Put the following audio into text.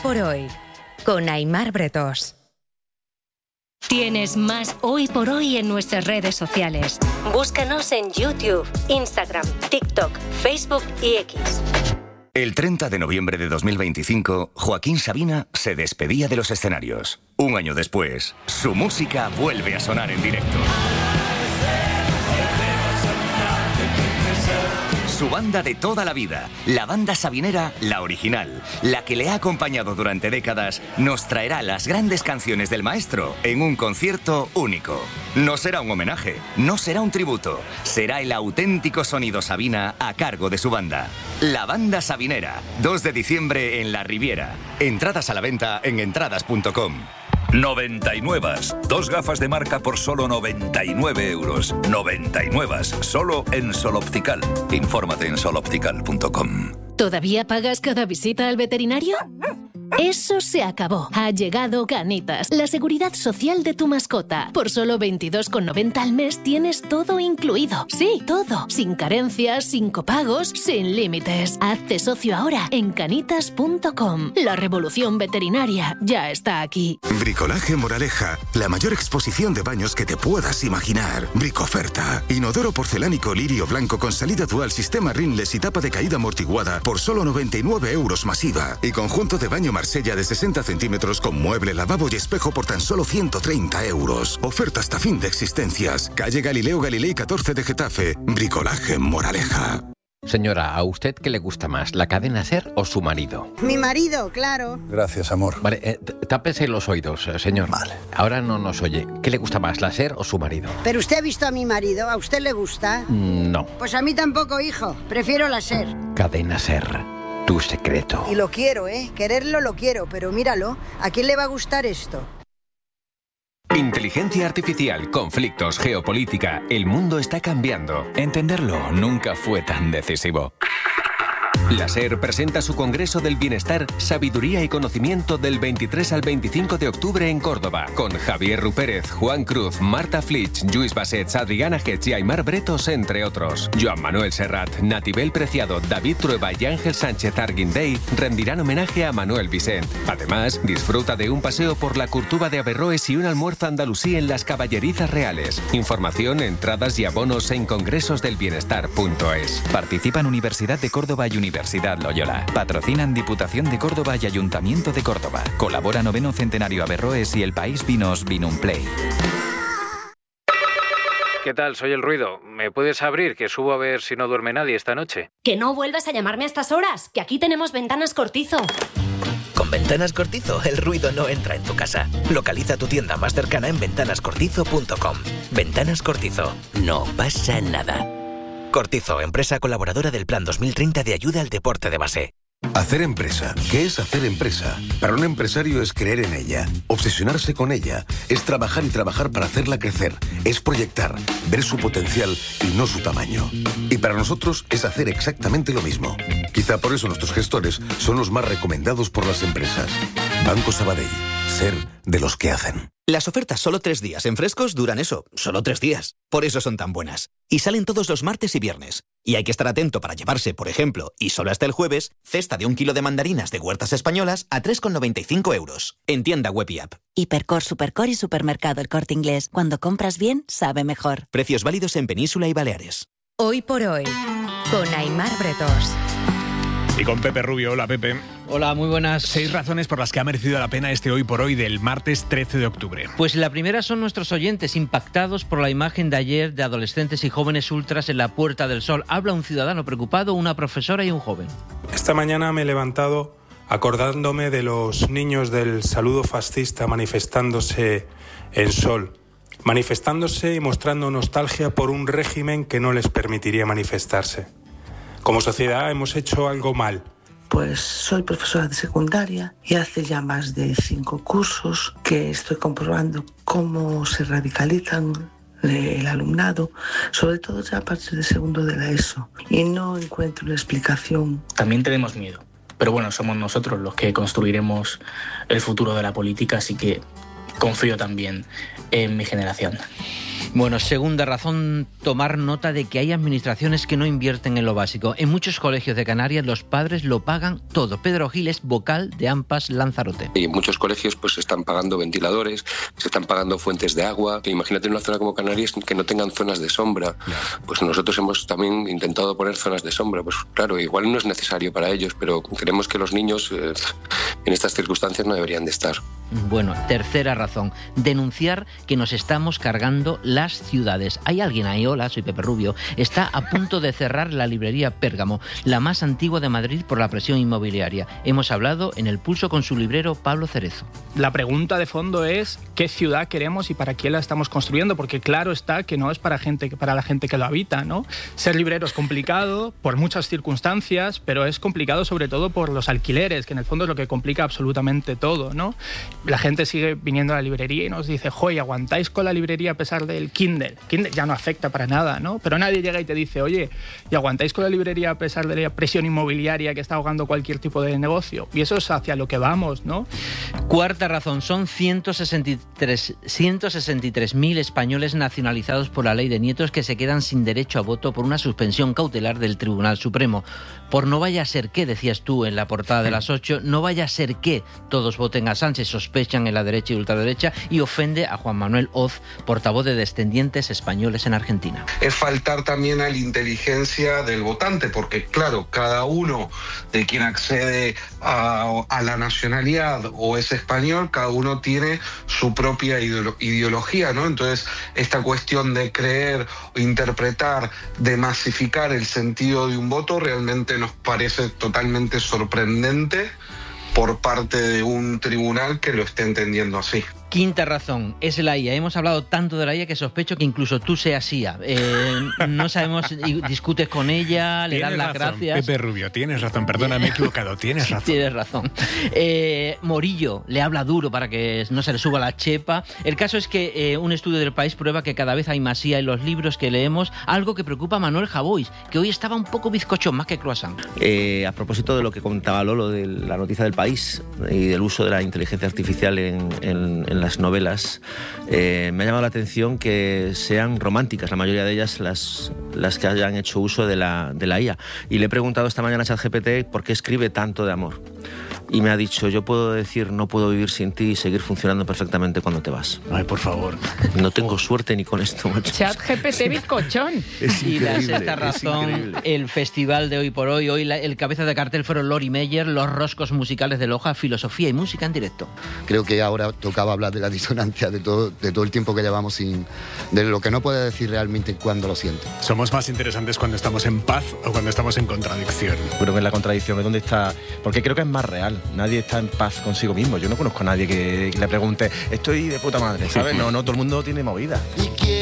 por Hoy, con Aimar Bretos. Tienes más Hoy por Hoy en nuestras redes sociales. Búscanos en YouTube, Instagram, TikTok, Facebook y X. El 30 de noviembre de 2025, Joaquín Sabina se despedía de los escenarios. Un año después, su música vuelve a sonar en directo. Su banda de toda la vida, la banda sabinera, la original, la que le ha acompañado durante décadas, nos traerá las grandes canciones del maestro en un concierto único. No será un homenaje, no será un tributo, será el auténtico sonido Sabina a cargo de su banda. La banda sabinera, 2 de diciembre en La Riviera. Entradas a la venta en entradas.com. 99. 2 gafas de marca por solo 99 euros. 99. Solo en Sol Optical. Infórmate en soloptical.com. ¿Todavía pagas cada visita al veterinario? Eso se acabó. Ha llegado Canitas, la seguridad social de tu mascota. Por solo 22,90 al mes tienes todo incluido. Sí, todo. Sin carencias, sin copagos, sin límites. Hazte socio ahora en canitas.com. La revolución veterinaria ya está aquí. Bricolaje Moraleja, la mayor exposición de baños que te puedas imaginar. Bricoferta. Inodoro porcelánico lirio blanco con salida dual, sistema rinless y tapa de caída amortiguada por solo 99 euros masiva. Y conjunto de baño Marsella de 60 centímetros con mueble, lavabo y espejo por tan solo 130 euros. Oferta hasta fin de existencias. Calle Galileo Galilei 14 de Getafe. Bricolaje Moraleja. Señora, ¿a usted qué le gusta más, la cadena SER o su marido? Mi marido, claro. Gracias, amor. Vale, tápese los oídos, señor. Vale. Ahora no nos oye. ¿Qué le gusta más, la SER o su marido? ¿Pero usted ha visto a mi marido? ¿A usted le gusta? No. Pues a mí tampoco, hijo. Prefiero la SER. Cadena SER. Tu secreto. Y lo quiero, Quererlo lo quiero, pero míralo. ¿A quién le va a gustar esto? Inteligencia artificial, conflictos, geopolítica. El mundo está cambiando. Entenderlo nunca fue tan decisivo. La SER presenta su Congreso del Bienestar, Sabiduría y Conocimiento del 23 al 25 de octubre en Córdoba, con Javier Rupérez, Juan Cruz, Marta Flitsch, Lluís Bassets, Adriana Getz y Aimar Bretos, entre otros. Joan Manuel Serrat, Natibel Preciado, David Trueba y Ángel Sánchez Arguindey rendirán homenaje a Manuel Vicent. Además, disfruta de un paseo por la Curtuba de Averroes y un almuerzo andalusí en las Caballerizas Reales. Información, entradas y abonos en congresosdelbienestar.es. Participan Universidad de Córdoba y Universidad Loyola. Patrocinan Diputación de Córdoba y Ayuntamiento de Córdoba. Colabora 9º Centenario Averroes y El País Vinos Vinumplay. ¿Qué tal? Soy El Ruido. ¿Me puedes abrir? Que subo a ver si no duerme nadie esta noche. Que no vuelvas a llamarme a estas horas, que aquí tenemos Ventanas Cortizo. Con Ventanas Cortizo, el ruido no entra en tu casa. Localiza tu tienda más cercana en ventanascortizo.com. Ventanas Cortizo. No pasa nada. Cortizo, empresa colaboradora del Plan 2030 de ayuda al deporte de base. Hacer empresa. ¿Qué es hacer empresa? Para un empresario es creer en ella, obsesionarse con ella, es trabajar y trabajar para hacerla crecer, es proyectar, ver su potencial y no su tamaño. Y para nosotros es hacer exactamente lo mismo. Quizá por eso nuestros gestores son los más recomendados por las empresas. Banco Sabadell. Ser de los que hacen. Las ofertas solo 3 días en Frescos duran eso, solo 3 días. Por eso son tan buenas. Y salen todos los martes y viernes. Y hay que estar atento para llevarse, por ejemplo, y solo hasta el jueves, cesta de 1 kilo de mandarinas de Huertas Españolas a 3,95 euros. En tienda web y app. Hipercor, Supercor y Supermercado El Corte Inglés. Cuando compras bien, sabe mejor. Precios válidos en Península y Baleares. Hoy por Hoy, con Aimar Bretos. Y con Pepe Rubio. Hola, Pepe. Hola, muy buenas. 6 razones por las que ha merecido la pena este Hoy por Hoy del martes 13 de octubre. Pues la primera son nuestros oyentes impactados por la imagen de ayer de adolescentes y jóvenes ultras en la Puerta del Sol. Habla un ciudadano preocupado, una profesora y un joven. Esta mañana me he levantado acordándome de los niños del saludo fascista manifestándose en Sol. Manifestándose y mostrando nostalgia por un régimen que no les permitiría manifestarse. Como sociedad hemos hecho algo mal. Pues soy profesora de secundaria y hace ya más de 5 cursos que estoy comprobando cómo se radicalizan el alumnado, sobre todo ya a partir de segundo de la ESO, y no encuentro una explicación. También tenemos miedo, pero bueno, somos nosotros los que construiremos el futuro de la política, así que confío también en mi generación. Bueno, segunda razón, tomar nota de que hay administraciones que no invierten en lo básico. En muchos colegios de Canarias los padres lo pagan todo. Pedro Gil es vocal de AMPAS Lanzarote. Y en muchos colegios pues se están pagando ventiladores, se están pagando fuentes de agua. Imagínate en una zona como Canarias que no tengan zonas de sombra. Pues nosotros hemos también intentado poner zonas de sombra. Pues claro, igual no es necesario para ellos, pero creemos que los niños en estas circunstancias no deberían de estar. Bueno, tercera razón, denunciar que nos estamos cargando las ciudades. Hay alguien ahí, hola, soy Pepe Rubio, está a punto de cerrar la librería Pérgamo, la más antigua de Madrid por la presión inmobiliaria. Hemos hablado en El Pulso con su librero Pablo Cerezo. La pregunta de fondo es ¿qué ciudad queremos y para quién la estamos construyendo? Porque claro está que no es para la gente que lo habita, ¿no? Ser librero es complicado por muchas circunstancias, pero es complicado sobre todo por los alquileres, que en el fondo es lo que complica absolutamente todo, ¿no? La gente sigue viniendo a la librería y nos dice, joder, ¿aguantáis con la librería a pesar del Kindle? Kindle ya no afecta para nada, ¿no? Pero nadie llega y te dice, oye, ¿y aguantáis con la librería a pesar de la presión inmobiliaria que está ahogando cualquier tipo de negocio? Y eso es hacia lo que vamos, ¿no? Cuarta razón, son 163.000 españoles nacionalizados por la ley de nietos que se quedan sin derecho a voto por una suspensión cautelar del Tribunal Supremo. Por no vaya a ser que, decías tú en la portada de las 8, no vaya a ser que todos voten a Sánchez, sospechan en la derecha y ultraderecha, y ofende a Juan Manuel Hoz, portavoz de Descendientes Españoles en Argentina. Es faltar también a la inteligencia del votante, porque claro, cada uno de quien accede a la nacionalidad o es español, cada uno tiene su propia ideología, ¿no? Entonces, esta cuestión de creer, interpretar, de masificar el sentido de un voto realmente nos parece totalmente sorprendente por parte de un tribunal que lo esté entendiendo así. Quinta razón, es la IA. Hemos hablado tanto de la IA que sospecho que incluso tú seas IA. No sabemos, discutes con ella, le das las gracias. Pepe Rubio, tienes razón, perdona, me he equivocado, tienes razón. Tienes razón. Morillo le habla duro para que no se le suba la chepa. El caso es que un estudio del País prueba que cada vez hay más IA en los libros que leemos, algo que preocupa a Manuel Javois, que hoy estaba un poco bizcochón, más que croissant. A propósito de lo que contaba Lolo, de la noticia del País y del uso de la inteligencia artificial en las novelas, me ha llamado la atención que sean románticas, la mayoría de ellas las que hayan hecho uso de la IA. Y le he preguntado esta mañana a ChatGPT por qué escribe tanto de amor. Y me ha dicho, yo puedo decir no puedo vivir sin ti y seguir funcionando perfectamente cuando te vas. Ay, por favor. No tengo suerte ni con esto, macho. ChatGPT bizcochón. Y la sexta razón, el festival de Hoy por Hoy. Hoy el cabeza de cartel fueron Lori Meyer, los roscos musicales de Loja, filosofía y música en directo. Creo que ahora tocaba hablar de la disonancia de todo el tiempo que llevamos de lo que no puede decir realmente cuando lo siente. Somos más interesantes cuando estamos en paz o cuando estamos en contradicción. Creo que es la contradicción, es donde está, porque creo que es más real. Nadie está en paz consigo mismo. Yo no conozco a nadie que le pregunte, estoy de puta madre, ¿sabes? No, todo el mundo tiene movida.